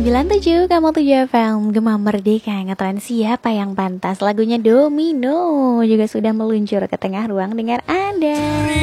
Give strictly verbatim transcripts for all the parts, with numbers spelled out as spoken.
sembilan tujuh kamu tujuh F M Gema Merdeka ngetren siapa yang pantas. Lagunya Domino juga sudah meluncur ke tengah ruang dengar Anda.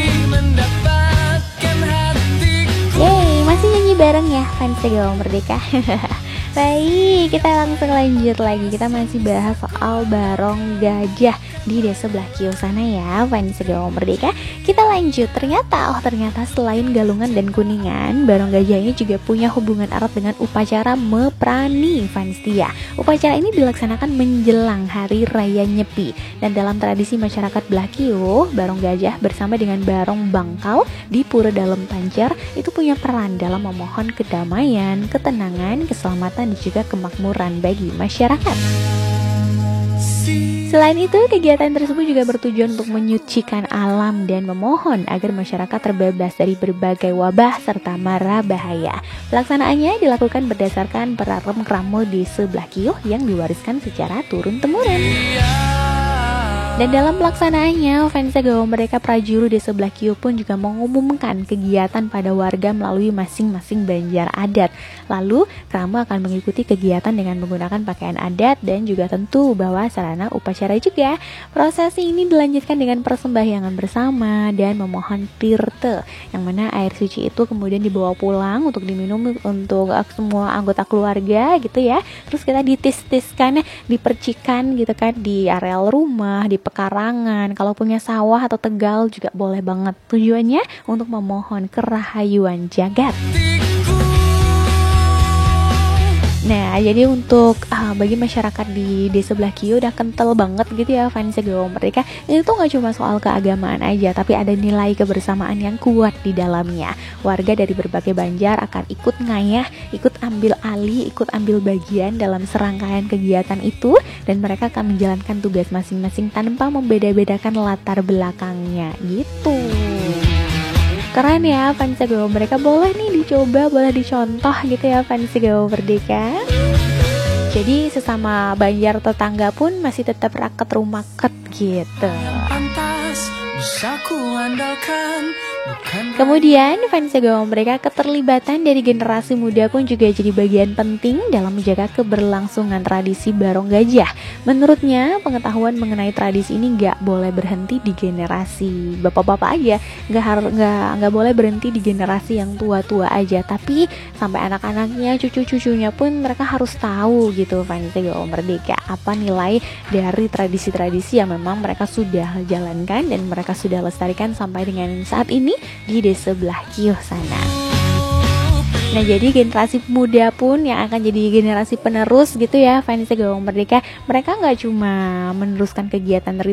Yeay, masih nyanyi bareng ya fans Gema Merdeka. Baik, kita langsung lanjut lagi. Kita masih bahas soal Barong Gajah di desa sebelah Kio sana ya, fans Gema Merdeka. Kita lanjut, ternyata oh ternyata selain Galungan dan Kuningan, Barong Gajah ini juga punya hubungan erat dengan upacara Meprani, fans Tia. Upacara ini dilaksanakan menjelang Hari Raya Nyepi, dan dalam tradisi masyarakat belah Kio, Barong Gajah bersama dengan Barong Bangkal di Pura Dalem Pancar itu punya peran dalam memohon kedamaian, ketenangan, keselamatan dan juga kemakmuran bagi masyarakat. Selain itu, kegiatan tersebut juga bertujuan untuk menyucikan alam dan memohon agar masyarakat terbebas dari berbagai wabah serta mara bahaya. Pelaksanaannya dilakukan berdasarkan perarem kramo di sebelah Kio yang diwariskan secara turun-temurun. Dan dalam pelaksanaannya, fans Gema Merdeka Prajuru di sebelah Kio pun juga mengumumkan kegiatan pada warga melalui masing-masing banjar adat. Lalu, kramo akan mengikuti kegiatan dengan menggunakan pakaian adat dan juga tentu bawa sarana upacara juga. Prosesi ini dilanjutkan dengan persembahyangan bersama dan memohon tirte, yang mana air suci itu kemudian dibawa pulang untuk diminum untuk semua anggota keluarga gitu ya. Terus kita ditis-tiskan, dipercikan gitu kan di areal rumah, di pekarangan, kalau punya sawah atau tegal juga boleh banget. Tujuannya untuk memohon kerahayuan jagat. Nah, jadi untuk uh, bagi masyarakat di desa sebelah Kio udah kental banget gitu ya fans Gema Merdeka. Ini tuh gak cuma soal keagamaan aja, tapi ada nilai kebersamaan yang kuat di dalamnya. Warga dari berbagai banjar akan ikut ngayah, ikut ambil alih, ikut ambil bagian dalam serangkaian kegiatan itu, dan mereka akan menjalankan tugas masing-masing tanpa membeda-bedakan latar belakangnya gitu. Keren ya fans Gema Merdeka, boleh nih dicoba, boleh dicontoh gitu ya fans Gema Merdeka. Jadi sesama banjar tetangga pun masih tetap raket rumaket gitu. Kemudian fans Gema Merdeka, keterlibatan dari generasi muda pun juga jadi bagian penting dalam menjaga keberlangsungan tradisi Barong Gajah. Menurutnya, pengetahuan mengenai tradisi ini nggak boleh berhenti di generasi bapak-bapak aja, nggak harus nggak nggak boleh berhenti di generasi yang tua-tua aja, tapi sampai anak-anaknya, cucu-cucunya pun mereka harus tahu gitu fans Gema Merdeka apa nilai dari tradisi-tradisi yang memang mereka sudah jalankan dan mereka sudah lestarikan sampai dengan saat ini di desa sebelah Kio sana. Nah, jadi generasi muda pun yang akan jadi generasi penerus gitu ya fans Gema Merdeka, mereka nggak cuma meneruskan kegiatan